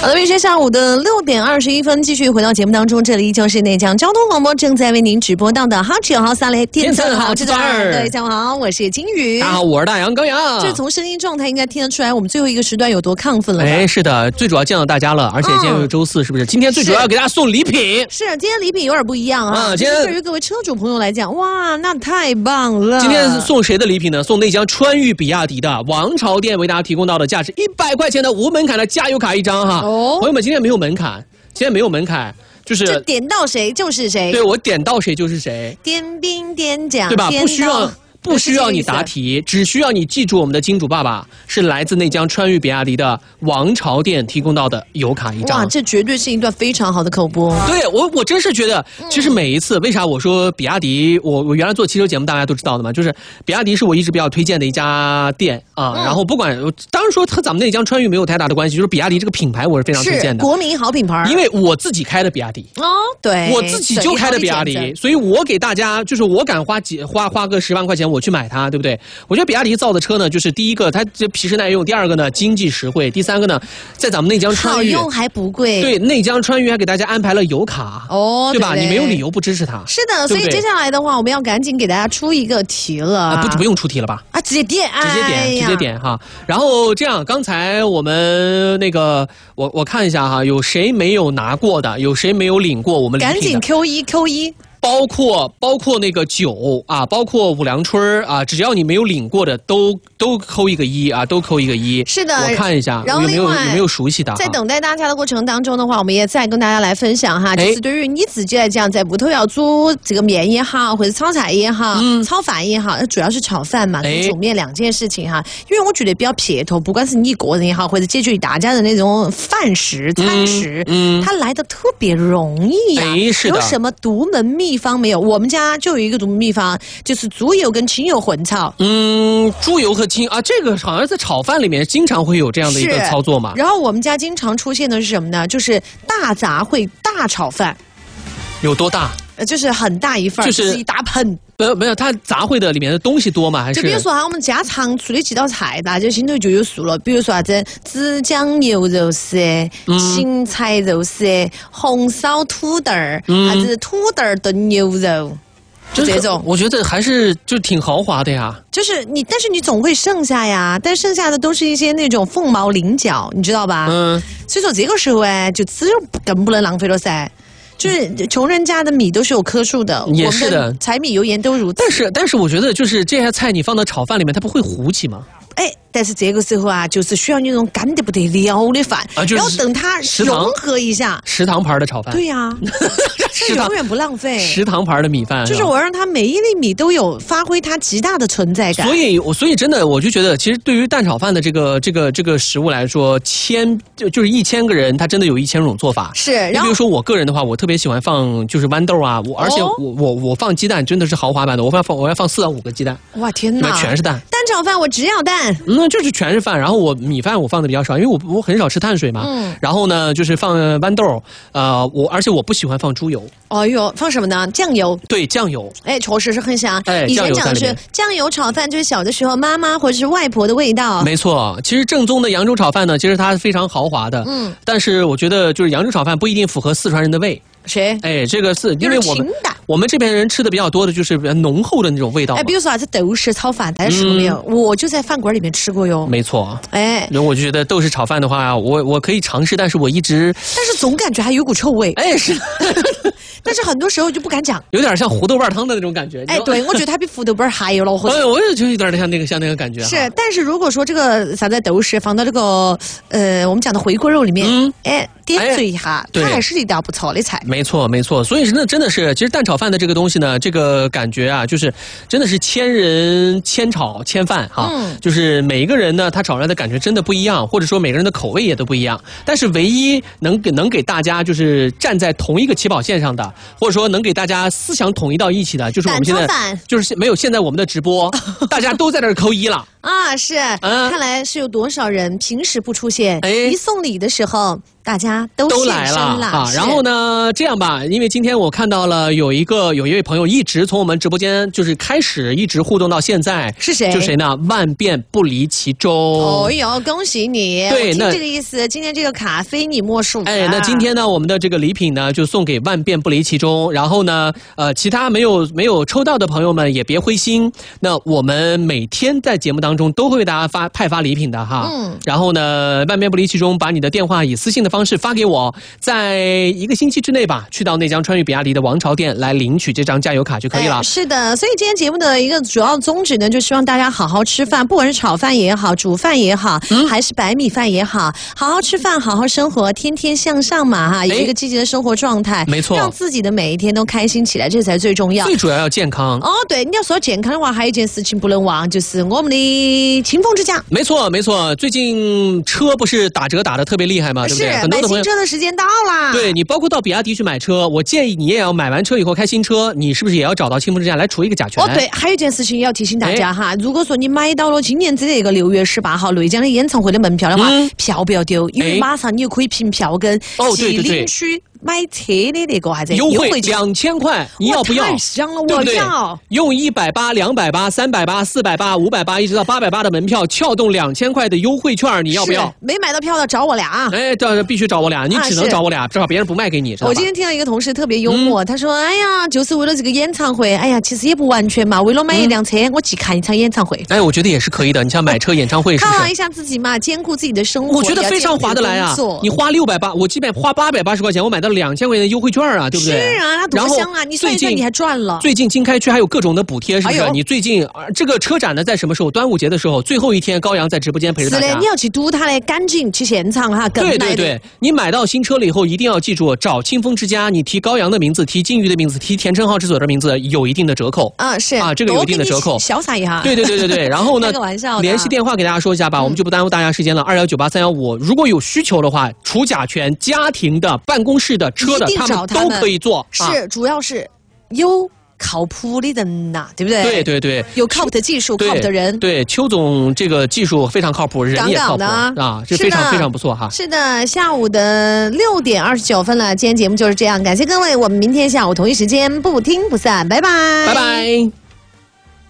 好的，每天下午的6点21分，继续回到节目当中，这里依旧是内江交通广播正在为您直播到的哈9号3雷天色好制作2。对，下午好，我是金鱼。 大家好，我是大杨高阳。 这从声音状态应该听得出来，我们最后一个时段有多亢奋了。 哎，是的，最主要见到大家了，而且今天又是周四，是不是？今天最主要要给大家送礼品。 是，今天礼品有点不一样啊。今天对于各位车主朋友来讲，哇，那太棒了。今天送谁的礼品呢？送内江川渝比亚迪的王朝店为大家提供到的价值100块钱的无门槛的加油卡1张哈。哦，朋友们，今天没有门槛，今天没有门槛。就是点到谁就是谁， 对，我点到谁就是谁， 点兵点将， 对吧？不需要你答题，只需要你记住我们的金主爸爸是来自内江川渝比亚迪的王朝店提供到的油卡1张。 哇，这绝对是一段非常好的口播。 对，我真是觉得，其实每一次，为啥我说比亚迪，我原来做汽车节目大家都知道的嘛，就是比亚迪是我一直比较推荐的一家店啊。然后不管，当然说和咱们内江川渝没有太大的关系，就是比亚迪这个品牌我是非常推荐的， 国民好品牌。 因为我自己开的比亚迪哦，对， 我自己就开的比亚迪，所以我给大家就是我敢花个10万块钱我去买它，对不对？我觉得比亚迪造的车呢，就是第一个它这皮实耐用，第二个呢经济实惠，第三个呢在咱们内江川渝好用还不贵。 对，内江川渝还给大家安排了油卡哦，对吧？你没有理由不支持它。 是的，所以接下来的话，我们要赶紧给大家出一个题了。 不用出题了吧？ 啊，直接点哈。然后这样，刚才我们那个我看一下哈，有谁没有拿过的，有谁没有领过我们礼品的？ 赶紧 Q1。 包括那个酒啊，包括五粮春啊，只要你没有领过的，都扣一个1啊，都扣一个1。是的，我看一下， 然后有没有熟悉的？ 在等待大家的过程当中的话，我们也再跟大家来分享哈，就是对于你自己来讲，在屋头要煮这个面也好，或者炒菜也好，炒饭也好，主要是炒饭嘛，跟煮面2件事情哈。因为我觉得比较撇头，不管是你一个人也好，或者解决大家的那种餐食，它来的特别容易呀。 是的。 有什么独门秘方没有？我们家就有一个独门秘方，就是猪油跟清油混炒。 猪油和清啊，这个好像在炒饭里面经常会有这样的一个操作嘛。 然后我们家经常出现的是什么呢？就是大杂烩大炒饭。 有多大？ 就是很大一份，就是一大盆。 没有，它杂烩的里面的东西多吗？还是就比如说我们家常出的几道菜，大家心头就有数了。比如说啥子紫姜牛肉丝、芹菜肉丝、红烧土豆儿，还是土豆炖牛肉。就这种， 我觉得还是就挺豪华的呀。 就是你，但是你总会剩下呀，但剩下的都是一些那种凤毛麟角，你知道吧？所以说这个时候哎，就只有更不能浪费了噻。就是穷人家的米都是有颗数的， 也是的， 柴米油盐都如此。 但是我觉得就是这些菜你放到炒饭里面，它不会糊起吗？ 哎，但是这个时候啊，就是需要那种干得不得了的饭，然后等它融合一下。 食堂牌的炒饭。 对呀，它永远不浪费。 食堂牌的米饭， 就是我让它每一粒米都有发挥它极大的存在感。 所以真的，我就觉得，其实对于蛋炒饭的这个食物来说就是1000个人，他真的有1000种做法。 是， 你比如说我个人的话，我特别喜欢放就是豌豆啊，而且我放鸡蛋真的是豪华版的，我要放4到5个鸡蛋。 哇天哪， 全是蛋。 蛋炒饭我只要蛋。 就是全是饭，然后米饭我放的比较少，因为我很少吃碳水嘛。然后呢，就是放豌豆，而且我不喜欢放猪油。 哎呦，放什么呢？酱油。 对，酱油。 哎，确实是很香。 哎， 以前讲的是酱油炒饭，就是小的时候妈妈或者是外婆的味道。 没错，其实正宗的扬州炒饭呢，其实它非常豪华的。但是我觉得就是扬州炒饭不一定符合四川人的胃。 谁？ 哎，这个是因为我们这边人吃的比较多的就是比较浓厚的那种味道。 哎，比如说啥子豆豉炒饭，大家吃过没有？我就在饭馆里面吃过哟。 没错。 哎， 我就觉得豆豉炒饭的话，我可以尝试，但是但是总感觉还有股臭味。 哎，是。 但是很多时候就不敢讲， 有点像胡豆瓣汤的那种感觉。 哎，对，我觉得它比胡豆瓣还有恼火。 哎，我也觉得有点像那个感觉。 是，但是如果说这个啥子豆豉放到这个我们讲的回锅肉里面，点缀一下，它还是一道不错的菜。 没错。所以真的是，其实蛋炒饭的这个东西呢，这个感觉啊，就是真的是千人千炒千饭哈。就是每一个人呢，他炒出来的感觉真的不一样，或者说每个人的口味也都不一样。但是唯一能给大家就是站在同一个起跑线上的，或者说能给大家思想统一到一起的，就是我们现在就是没有现在我们的直播，大家都在这儿扣1了。 啊，是，看来是有多少人平时不出现，一送礼的时候大家都来了啊！然后呢，这样吧，因为今天我看到了有一位朋友一直从我们直播间就是开始一直互动到现在， 是谁？ 就谁呢？万变不离其宗。 哦哟，恭喜你！ 对， 那这个意思，今天这个卡非你莫属。 哎，那今天呢，我们的这个礼品呢，就送给万变不离其宗。然后呢，其他没有抽到的朋友们也别灰心。那我们每天在节目当中都会为大家派发礼品的哈。然后呢，万变不离其宗，把你的电话以私信的方式发给我，在1个星期之内吧，去到内江川渝比亚迪的王朝店来领取这张加油卡就可以了。 是的，所以今天节目的一个主要宗旨呢，就希望大家好好吃饭，不管是炒饭也好，煮饭也好，还是白米饭也好，好好吃饭，好好生活，天天向上嘛哈，有一个积极的生活状态， 没错， 让自己的每一天都开心起来，这才最重要。 最主要健康哦，对，你要说健康的话，还有一件事情不能忘，就是我们的清风之家。 没错，最近车不是打折打得特别厉害吗？对不对？ 是，买新车的时间到啦。 对，你包括到比亚迪去买车，我建议你也要买完车以后开新车，你是不是也要找到清风之家来除一个甲醛？ 哦，对，还有一件事情要提醒大家哈，如果说你买到了今年这个6月18号内江的演唱会的门票的话，票不要丢，因为马上你就可以凭票根去领取买车的那个还在优惠2000块，你要不要？ 太香了，我要！ 用180、280、380、480、580一直到880的门票撬动2000块的优惠券，你要不要？ 没买到票的找我俩啊！ 哎，这必须找我俩，你只能找我俩，至少别人不卖给你。 我今天听到一个同事特别幽默，他说：“哎呀，就是为了这个演唱会，哎呀，其实也不完全嘛，为了买一辆车，我去看一场演唱会。” 哎，我觉得也是可以的。你像买车、演唱会，犒劳一下自己嘛，兼顾自己的生活， 我觉得非常划得来啊！你花680，我即便花880块钱，我买到2000块钱的优惠券啊，对不对？ 是啊，多香啊！你算一算，你还赚了。 最近经开区还有各种的补贴，是不是？你最近这个车展呢，在什么时候？端午节的时候，最后一天，高阳在直播间陪着大家。 是的，你要去堵他嘞，赶紧去现场哈！ 对，你买到新车了以后，一定要记住找清风之家，你提高阳的名字，提金鱼的名字，提田成浩之所的名字，有一定的折扣。 是啊，这个有一定的折扣， 潇洒一下。 对。然后呢， 开个玩笑， 联系电话给大家说一下吧，我们就不耽误大家时间了。2198315，如果有需求的话，除甲醛、家庭的、办公室的、车的，他们都可以做。 是，主要是有靠谱的人呐，对不对？ 对， 有靠谱的技术，靠谱的人。 对，邱总这个技术非常靠谱，人也靠谱啊，这非常不错哈。 是的，下午的6点29分了，今天节目就是这样，感谢各位，我们明天下午同一时间不听不散，拜拜， 拜拜。